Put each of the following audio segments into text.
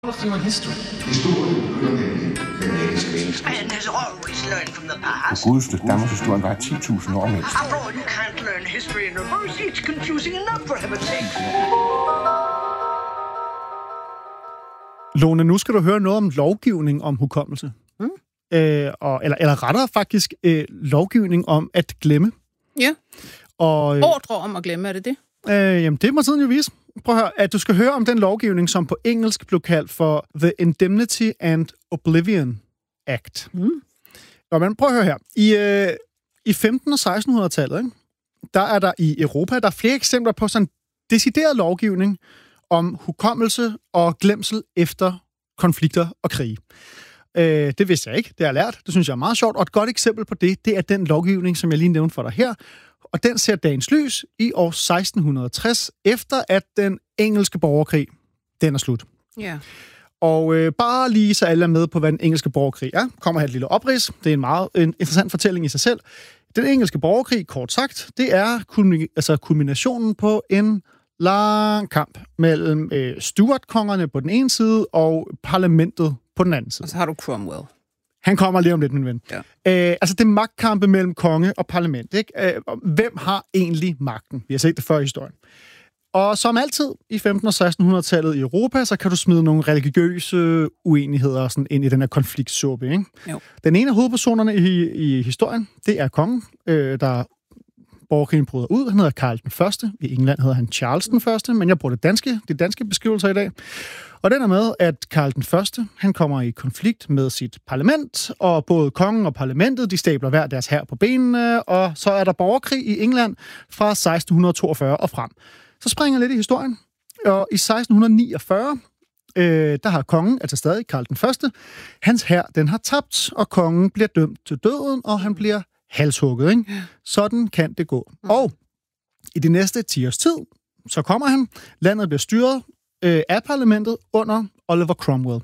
Human history. Man has always learned from the past. Gud støtte Danmarks historien var 10.000 år mindst. After all, you can't learn history in reverse. It's confusing enough for heaven's sake. Lone, nu skal du høre noget om lovgivning om hukommelse. Eller rettere faktisk lovgivning om at glemme. Ja. Og Ordre om at glemme, er det det? Jamen, det må tiden jo vise. Prøv at høre, at du skal høre om den lovgivning, som på engelsk blev kaldt for The Indemnity and Oblivion Act. Men prøv at høre her. I 1500- og 1600-tallet, ikke, der er der i Europa, der er flere eksempler på sådan decideret lovgivning om hukommelse og glemsel efter konflikter og krige. Det vidste jeg ikke, det har jeg lært. Det synes jeg er meget sjovt. Og et godt eksempel på det er den lovgivning, som jeg lige nævnte for dig her. Og den ser dagens lys i år 1660, efter at den engelske borgerkrig, den er slut. Ja. Og bare lige så alle er med på, hvad den engelske borgerkrig er, kommer her et lille oprids. Det er en meget interessant fortælling i sig selv. Den engelske borgerkrig, kort sagt, det er kulminationen på en lang kamp mellem Stuart-kongerne på den ene side og parlamentet på den anden side. Og så har du Cromwell. Han kommer lige om lidt, min ven. Ja. Det er magtkampe mellem konge og parlament. Ikke? Hvem har egentlig magten? Vi har set det før i historien. Og som altid i 1500- og 1600-tallet i Europa, så kan du smide nogle religiøse uenigheder sådan ind i den her konfliktsuppe. Ikke? Jo. Den ene af hovedpersonerne i historien, det er kongen, der borgerkrigen bryder ud. Han hedder Karl den Første. I England hedder han Charles den Første, men jeg bruger de danske beskrivelser i dag. Og den er med, at Karl den Første, han kommer i konflikt med sit parlament, og både kongen og parlamentet, de stabler hver deres hær på benene, og så er der borgerkrig i England fra 1642 og frem. Så springer jeg lidt i historien, og i 1649, der har kongen, altså stadig Karl den Første, hans hær, den har tabt, og kongen bliver dømt til døden, og han bliver halshugget, ikke? Sådan kan det gå. Og i de næste 10 års tid, så kommer han, landet bliver styret af parlamentet under Oliver Cromwell.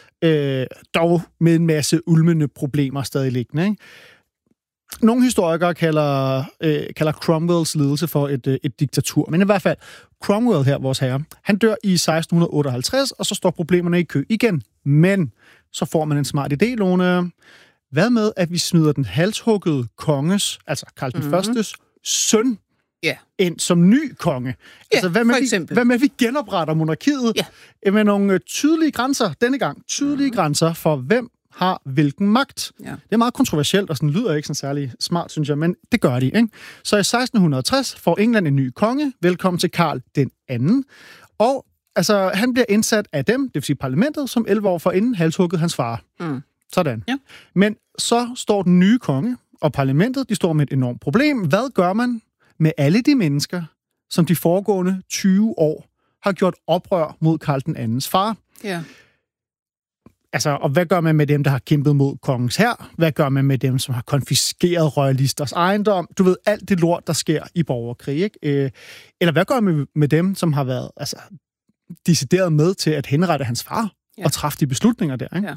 Dog med en masse ulmende problemer stadig liggende, ikke? Nogle historikere kalder Cromwells ledelse for et diktatur, men i hvert fald Cromwell her, vores herre, han dør i 1658, og så står problemerne i kø igen. Men så får man en smart idé, Lone. Hvad med, at vi smider den halshuggede konges, altså Karl den Førstes søn, ind som ny konge? Ja, altså, hvad med, at vi genopretter monarkiet med nogle tydelige grænser, denne gang tydelige grænser for, hvem har hvilken magt. Ja. Det er meget kontroversielt, og sådan lyder ikke sådan særlig smart, synes jeg, men det gør de, ikke? Så i 1660 får England en ny konge. Velkommen til Karl den anden. Og altså, han bliver indsat af dem, det vil sige parlamentet, som 11 år forinden halshugget hans far. Sådan. Ja. Men så står den nye konge og parlamentet, de står med et enormt problem. Hvad gør man med alle de mennesker, som de foregående 20 år har gjort oprør mod Karl den andens far? Ja. Altså, og hvad gør man med dem, der har kæmpet mod kongens hær? Hvad gør man med dem, som har konfiskeret royalisters ejendom? Du ved, alt det lort, der sker i borgerkrig, ikke? Eller hvad gør man med dem, som har været decideret med til at henrette hans far og træffe de beslutninger der, ikke? Ja.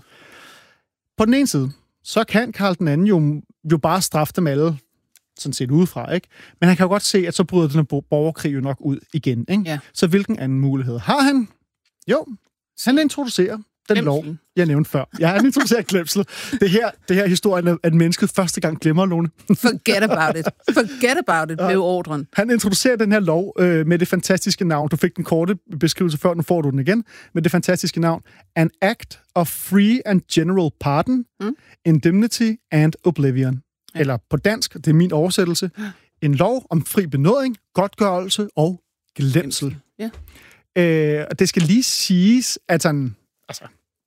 På den ene side, så kan Karl den anden jo bare straffe dem alle, sådan set udefra, ikke? Men han kan jo godt se, at så bryder den borgerkrig jo nok ud igen, ikke? Ja. Så hvilken anden mulighed har han? Jo, han introducerer den lov, jeg nævnte før. Ja, han introducerer glemsel. Det her historien, at mennesket første gang glemmer, Lone. Forget about it, blev ordren. Han introducerer den her lov med det fantastiske navn. Du fik den korte beskrivelse før, nu får du den igen. Med det fantastiske navn. An Act of Free and General Pardon, Indemnity and Oblivion. Ja. Eller på dansk, det er min oversættelse. En lov om fri benådning, godtgørelse og glemsel. Ja. Og det skal lige siges, at sådan... Altså,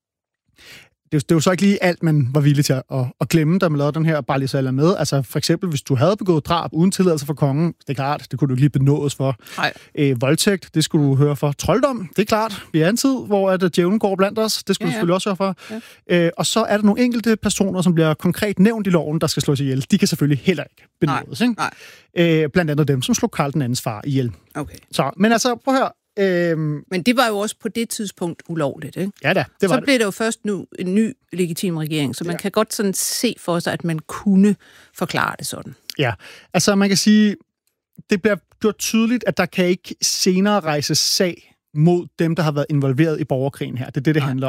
det er jo så ikke lige alt, man var villig til at glemme, da man lavede den her bare lige så alle med. Altså for eksempel, hvis du havde begået drab uden tilladelse fra kongen, det er klart, det kunne du ikke lige benådes for. Voldtægt, det skulle du høre for. Trolddom, det er klart, vi er en tid, hvor at djævlen går blandt os, det skulle du selvfølgelig også høre for. Ja. Og så er der nogle enkelte personer, som bliver konkret nævnt i loven, der skal slås ihjel. De kan selvfølgelig heller ikke benådes. Ikke? Blandt andet dem, som slog Karl den andens far ihjel. Okay. Så, men altså, prøv at høre. Men det var jo også på det tidspunkt ulovligt, ikke? Ja da, det var så blev det jo først nu en ny legitim regering, så man kan godt sådan se for sig, at man kunne forklare det sådan. Ja, altså man kan sige, det bliver gjort tydeligt, at der kan ikke senere rejses sag mod dem, der har været involveret i borgerkrigen her. Det er det handler